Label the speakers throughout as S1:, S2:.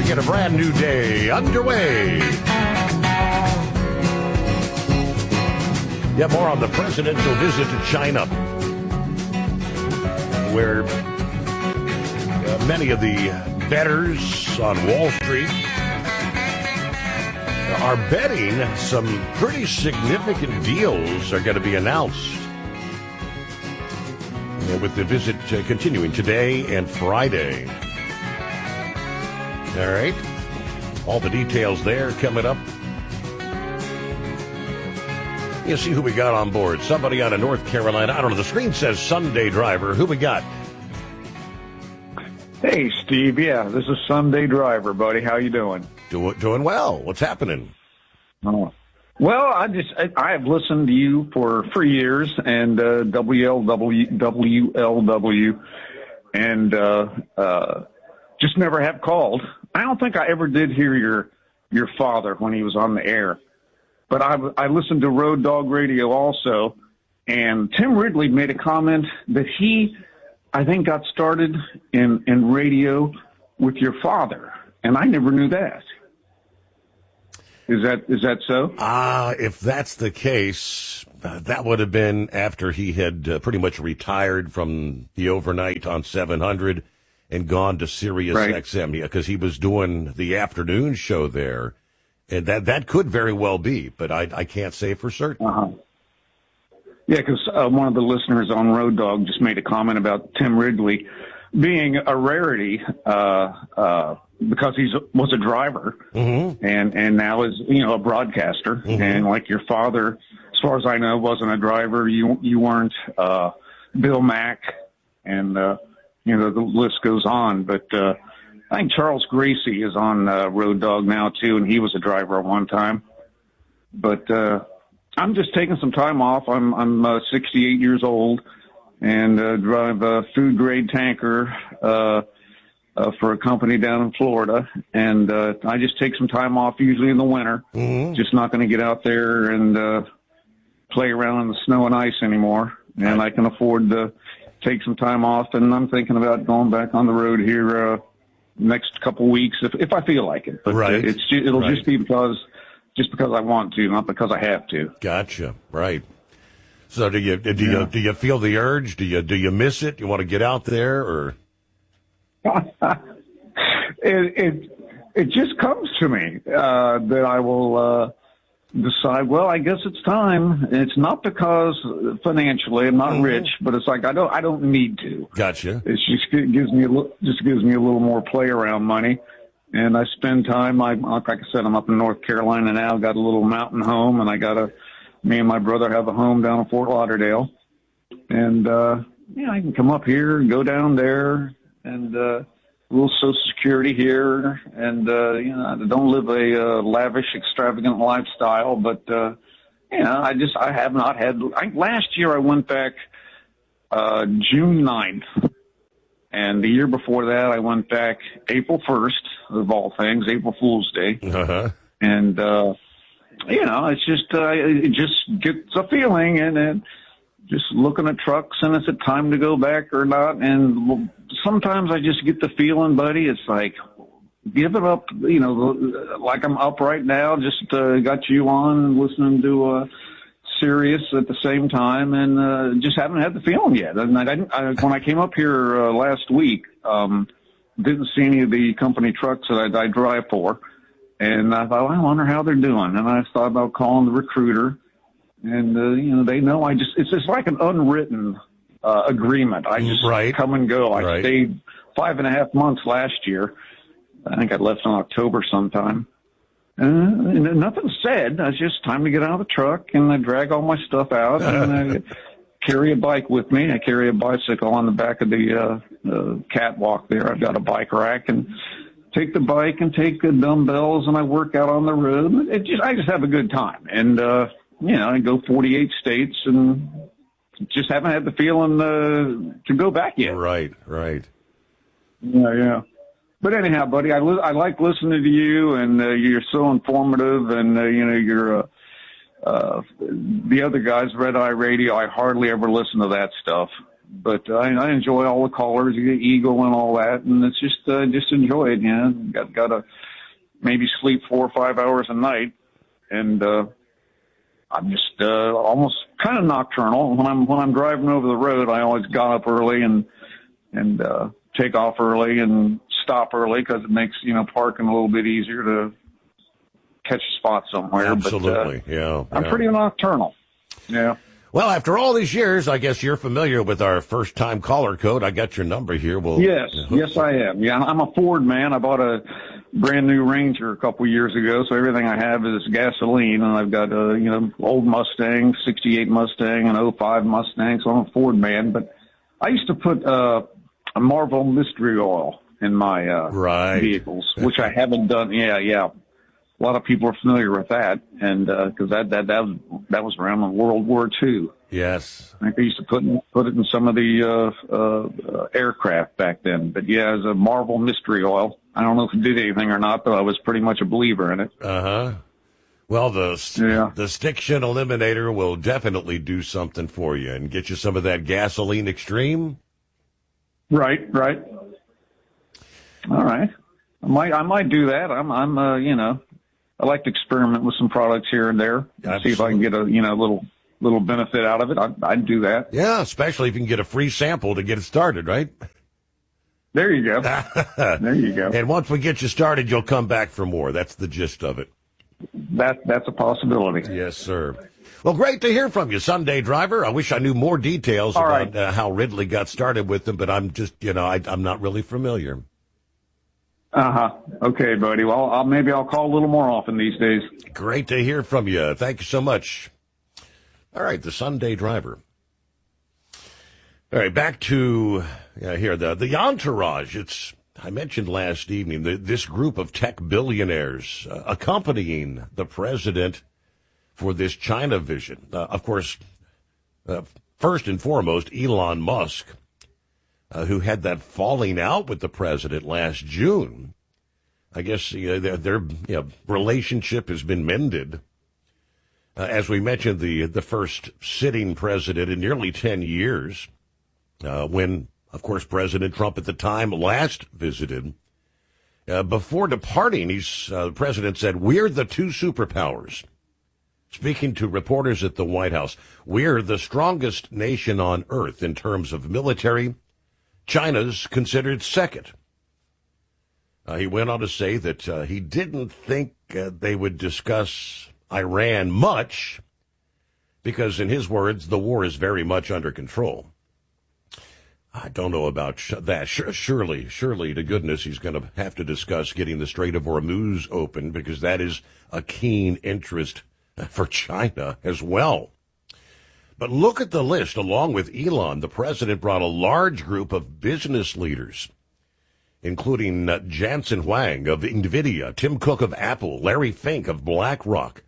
S1: get a brand new day underway. Yeah, more on the presidential visit to China, where many of the bettors on Wall Street are betting some pretty significant deals are going to be announced. With the visit continuing today and Friday. All right. All the details there coming up. You see who we got on board. Somebody out of North Carolina. I don't know. The screen says Sunday Driver. Who we got?
S2: Hey, Steve. Yeah, this is Sunday Driver, buddy. How you doing?
S1: Doing well. What's happening?
S2: Oh. Well, I have listened to you for years, and WLW, and just never have called. I don't think I ever did hear your father when he was on the air, but I listened to Road Dog Radio also, and Tim Ridley made a comment that he, I think, got started in radio with your father, and I never knew that. Is that so?
S1: If that's the case, that would have been after he had pretty much retired from the overnight on 700 and gone to Sirius XM, because he was doing the afternoon show there. And that could very well be, but I can't say for certain.
S2: Uh-huh. Yeah, because one of the listeners on Road Dog just made a comment about Tim Ridley being a rarity, because he was a driver,
S1: mm-hmm.
S2: and now is, a broadcaster.
S1: Mm-hmm.
S2: And like your father, as far as I know, wasn't a driver. You weren't Bill Mack, and the list goes on. But I think Charles Gracie is on Road Dog now too, and he was a driver at one time. But I'm just taking some time off. I'm 68 years old, and drive a food grade tanker for a company down in Florida, and I just take some time off, usually in the winter.
S1: Mm-hmm.
S2: Just not going to get out there and play around in the snow and ice anymore, and I can afford to take some time off, and I'm thinking about going back on the road here next couple weeks if I feel like it. But it'll just be because I want to, not because I have to.
S1: Gotcha. Right. So do you feel the urge? Do you miss it? You want to get out there, or?
S2: It just comes to me that I will decide, well, I guess it's time. And it's not because financially I'm not rich, but it's like I don't need to.
S1: Gotcha.
S2: It gives me a little more play around money, and I spend time. Like I said, I'm up in North Carolina now. Got a little mountain home, and me and my brother have a home down in Fort Lauderdale, and I can come up here and go down there. And a little Social Security here, and I don't live a lavish, extravagant lifestyle, but I have not had. Last year I went back June 9th, and the year before that I went back April 1st, of all things, April Fool's Day, and it's just it just gets a feeling, and just looking at trucks, and is it time to go back or not? And sometimes I just get the feeling, buddy, it's like, give it up, like I'm up right now, just got you on listening to Sirius at the same time, and just haven't had the feeling yet. And when I came up here last week, didn't see any of the company trucks that I drive for, and I thought, I wonder how they're doing. And I thought about calling the recruiter. And, they know it's just like an unwritten agreement. I just come and go. I stayed 5.5 months last year. I think I left in October sometime. And nothing said. It's just time to get out of the truck, and I drag all my stuff out, and I carry a bike with me. I carry a bicycle on the back of the catwalk there. I've got a bike rack, and take the bike and take the dumbbells, and I work out on the road. I just have a good time. And, I go 48 states, and just haven't had the feeling to go back yet.
S1: Right.
S2: Yeah. But anyhow, buddy, I like listening to you, and you're so informative, and you're the other guys, Red Eye Radio. I hardly ever listen to that stuff. But I enjoy all the colors, you get Eagle and all that, and it's just enjoy it. You know, got to maybe sleep 4 or 5 hours a night, and I'm just almost kind of nocturnal. When I'm driving over the road, I always got up early and take off early and stop early because it makes, you know, parking a little bit easier to catch a spot somewhere.
S1: Absolutely,
S2: but, I'm pretty nocturnal. Yeah.
S1: Well, after all these years, I guess you're familiar with our first-time caller code. I got your number here.
S2: Yes, I am. Yeah, I'm a Ford man. I bought a brand new Ranger a couple years ago, so everything I have is gasoline, and I've got a old Mustang, '68 Mustang, and '05 Mustang, so I'm a Ford man. But I used to put a Marvel Mystery Oil in my vehicles, which I haven't done. Yeah. A lot of people are familiar with that, and because that was around World War II.
S1: Yes,
S2: I think they used to put it in some of the aircraft back then. But yeah, as a Marvel Mystery Oil, I don't know if it did anything or not, but I was pretty much a believer in it.
S1: Well, the Stiction Eliminator will definitely do something for you and get you some of that gasoline extreme.
S2: Right. All right, I might do that. I'm I like to experiment with some products here and there and see if I can get a little benefit out of it. I'd do that.
S1: Yeah, especially if you can get a free sample to get it started, right?
S2: There you go. There you go.
S1: And once we get you started, you'll come back for more. That's the gist of it.
S2: That's a possibility.
S1: Yes, sir. Well, great to hear from you, Sunday Driver. I wish I knew more details about how Ridley got started with them, but I'm just, I'm not really familiar.
S2: Okay, buddy. Well, maybe I'll call a little more often these days.
S1: Great to hear from you. Thank you so much. All right, the Sunday Driver. All right, back to here, the entourage. I mentioned last evening this group of tech billionaires accompanying the president for this China vision. Of course, first and foremost, Elon Musk, who had that falling out with the president last June. I guess their relationship has been mended. As we mentioned, the first sitting president in nearly 10 years, when, of course, President Trump at the time last visited. Before departing, the president said, "We're the two superpowers." Speaking to reporters at the White House, "We're the strongest nation on earth in terms of military. China's considered second." He went on to say that he didn't think they would discuss Iran much because, in his words, the war is very much under control. I don't know about that. Surely, to goodness, he's going to have to discuss getting the Strait of Hormuz open because that is a keen interest for China as well. But look at the list. Along with Elon, the president brought a large group of business leaders, including Jensen Huang of NVIDIA, Tim Cook of Apple, Larry Fink of BlackRock,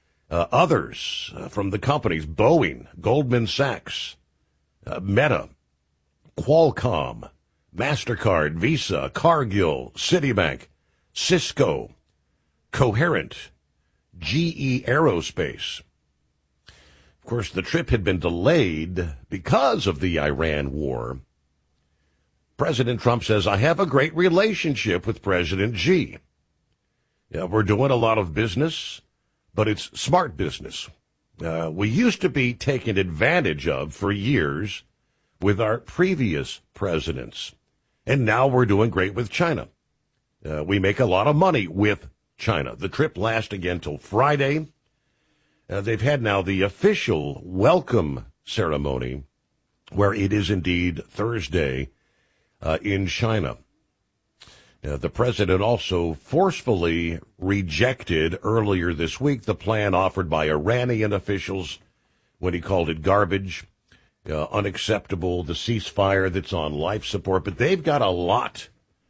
S1: others from the companies Boeing, Goldman Sachs, Meta, Qualcomm, MasterCard, Visa, Cargill, Citibank, Cisco, Coherent, GE Aerospace. Of course, the trip had been delayed because of the Iran war. President Trump says, "I have a great relationship with President Xi. Yeah, we're doing a lot of business, but it's smart business. We used to be taken advantage of for years with our previous presidents, and now we're doing great with China. We make a lot of money with China." The trip lasts again till Friday. They've had now the official welcome ceremony, where it is indeed Thursday in China. The president also forcefully rejected earlier this week the plan offered by Iranian officials when he called it garbage, unacceptable, the ceasefire that's on life support. But they've got a lot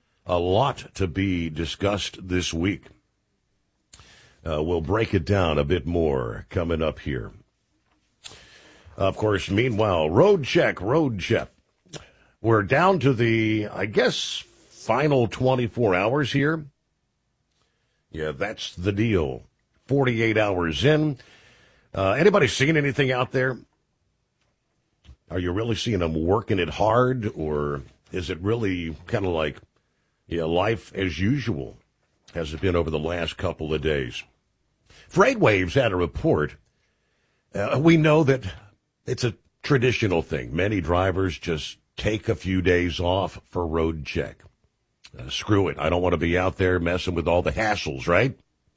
S1: to be discussed this week. We'll break it down a bit more coming up here. Of course, meanwhile, road check. We're down to the, I guess, final 24 hours here. Yeah, that's the deal. 48 hours in. Anybody seen anything out there? Are you really seeing them working it hard, or is it really kind of like life as usual as it been over the last couple of days? FreightWaves had a report. We know that it's a traditional thing. Many drivers just take a few days off for road check. Screw it. I don't want to be out there messing with all the hassles, right?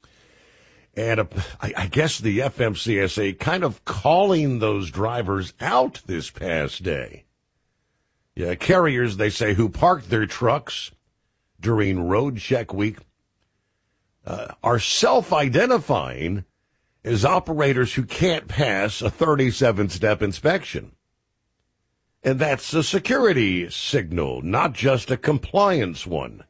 S1: And I guess the FMCSA kind of calling those drivers out this past day. Yeah, carriers, they say, who parked their trucks during road check week are self-identifying as operators who can't pass a 37-step inspection. And that's a security signal, not just a compliance one.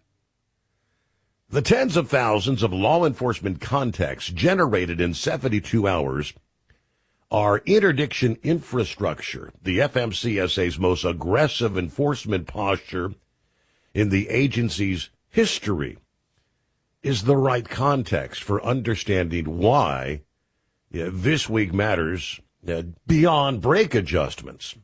S1: The tens of thousands of law enforcement contacts generated in 72 hours are interdiction infrastructure, the FMCSA's most aggressive enforcement posture in the agency's history, is the right context for understanding why this week matters beyond brake adjustments.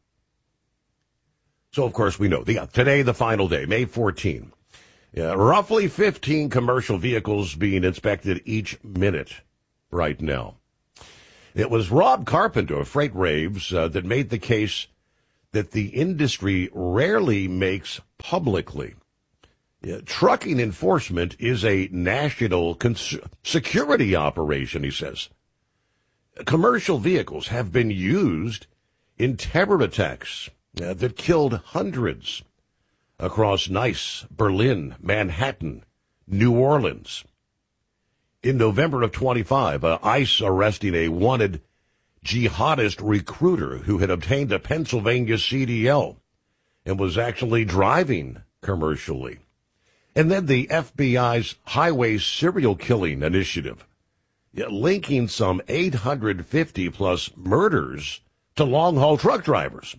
S1: So, of course, we know today, the final day, May 14. Roughly 15 commercial vehicles being inspected each minute right now. It was Rob Carpenter of FreightWaves that made the case that the industry rarely makes publicly. Trucking enforcement is a national security operation, he says. Commercial vehicles have been used in terror attacks that killed hundreds across Nice, Berlin, Manhattan, New Orleans. In November of 25, ICE arresting a wanted jihadist recruiter who had obtained a Pennsylvania CDL and was actually driving commercially. And then the FBI's highway serial killing initiative, linking some 850-plus murders to long-haul truck drivers.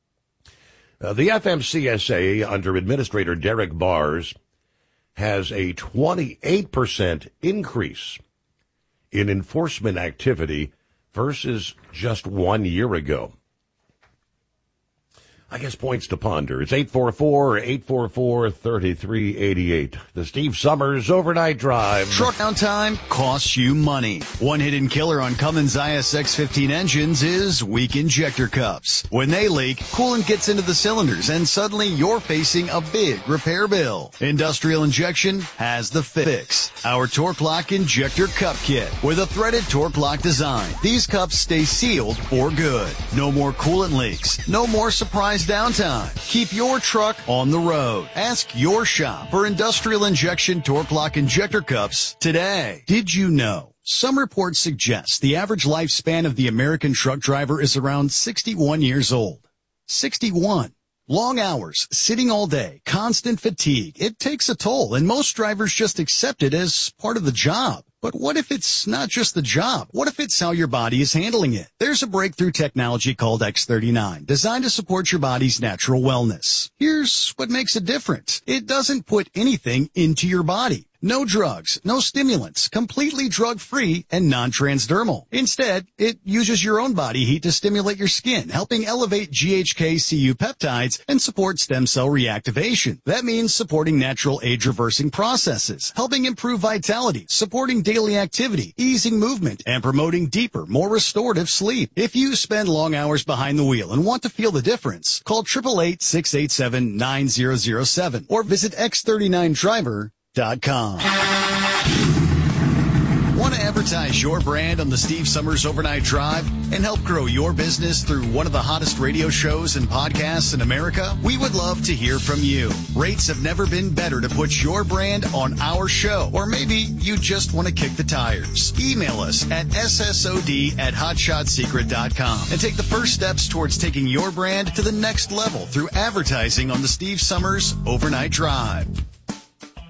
S1: The FMCSA, under Administrator Derek Bars, has a 28% increase in enforcement activity versus just 1 year ago. I guess points to ponder. It's 844-844-3388. The Steve Summers Overnight Drive.
S3: Truck downtime costs you money. One hidden killer on Cummins ISX-15 engines is weak injector cups. When they leak, coolant gets into the cylinders and suddenly you're facing a big repair bill. Industrial Injection has the fix. Our Torque Lock Injector Cup Kit with a threaded Torque Lock design. These cups stay sealed for good. No more coolant leaks. No more surprise downtime. Keep your truck on the road. Ask your shop for Industrial Injection Torque Lock Injector Cups today. Did you know? Some reports suggest the average lifespan of the American truck driver is around 61 years old. 61. Long hours, sitting all day, constant fatigue. It takes a toll, and most drivers just accept it as part of the job. But what if it's not just the job? What if it's how your body is handling it? There's a breakthrough technology called X39, designed to support your body's natural wellness. Here's what makes it different. It doesn't put anything into your body. No drugs, no stimulants, completely drug-free and non-transdermal. Instead, it uses your own body heat to stimulate your skin, helping elevate GHK-Cu peptides and support stem cell reactivation. That means supporting natural age-reversing processes, helping improve vitality, supporting daily activity, easing movement, and promoting deeper, more restorative sleep. If you spend long hours behind the wheel and want to feel the difference, call 888-687-9007 or visit X39Driver.com. Want to advertise your brand on the Steve Summers Overnight Drive and help grow your business through one of the hottest radio shows and podcasts in America? We would love to hear from you. Rates have never been better to put your brand on our show, or maybe you just want to kick the tires. Email us at ssod@hotshotsecret.com and take the first steps towards taking your brand to the next level through advertising on the Steve Summers Overnight Drive.